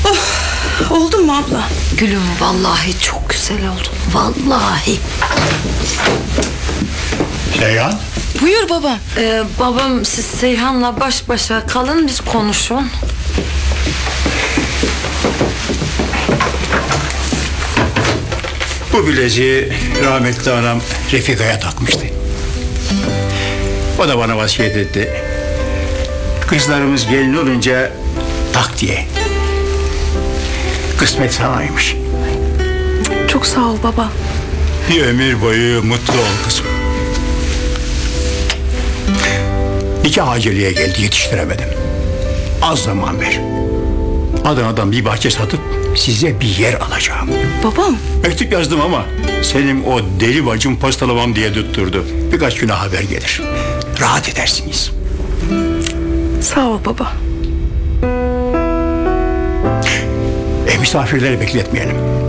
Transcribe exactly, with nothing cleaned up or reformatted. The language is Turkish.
Oldu mu abla? Gülüm vallahi çok güzel oldu. Vallahi. Seyhan. Buyur baba. Ee, babam siz Seyhan'la baş başa kalın, biz konuşun. Bu bileziği rahmetli anam Refika'ya takmıştı. O da bana vasiyet etti. Kızlarımız gelin olunca tak diye. Kısmet sanaymış. Çok sağ ol baba. Bir ömür boyu mutlu ol kızım. Nikah aceleye geldi, yetiştiremedim. Az zaman ver. Adana'dan bir bahçe satıp size bir yer alacağım. Babam. Mektup yazdım ama senin o deli bacın postalamam diye tutturdu. Birkaç güne haber gelir. Rahat edersiniz. Sağ ol baba. E misafirleri bekletmeyelim.